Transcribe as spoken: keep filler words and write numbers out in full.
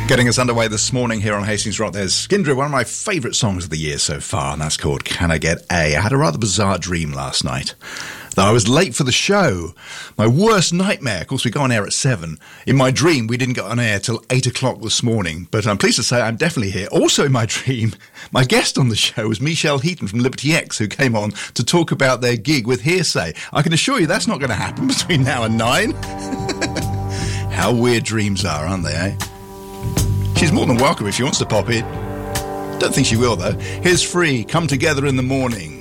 Getting us underway this morning here on Hastings Rock, there's Skindred, one of my favourite songs of the year so far, and that's called Can I Get A? I had a rather bizarre dream last night. Though I was late for the show. My worst nightmare, of course we go on air at seven. In my dream, we didn't get on air till eight o'clock this morning, but I'm pleased to say I'm definitely here. Also in my dream, my guest on the show was Michelle Heaton from Liberty X, who came on to talk about their gig with Hearsay. I can assure you that's not going to happen between now and nine. How weird dreams are, aren't they, eh? She's more than welcome if she wants to pop in. Don't think she will, though. Here's Free, Come Together in the Morning.